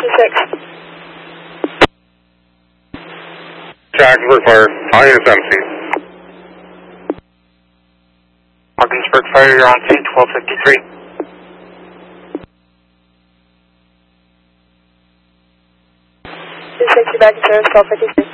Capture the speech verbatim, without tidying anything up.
fifty-six. Jacksonburg Fire, I is empty. Ogdensburg Fire, you're on scene, twelve fifty-three. two sixty back in service, twelve fifty-three.